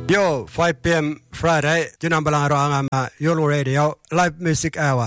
Yo, 5 p.m. Friday, Jinambalang Roangama, Yolo Radio, live music hour.